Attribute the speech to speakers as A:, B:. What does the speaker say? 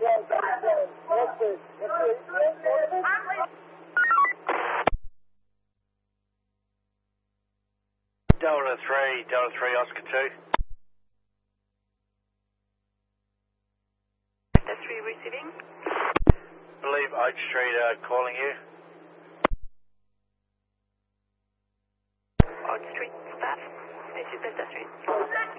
A: Delta 3, Oscar 2.
B: Delta 3 receiving.
A: Believe Oak Street calling you.
B: Oak Street staff. This is Delta 3.